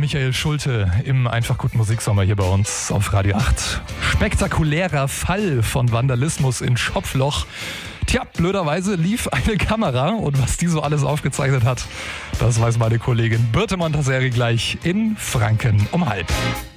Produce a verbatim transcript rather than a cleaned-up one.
Michael Schulte im Einfach gut Musiksommer hier bei uns auf Radio acht. Spektakulärer Fall von Vandalismus in Schopfloch. Tja, blöderweise lief eine Kamera und was die so alles aufgezeichnet hat, das weiß meine Kollegin Birte Montaseri gleich in Franken um halb.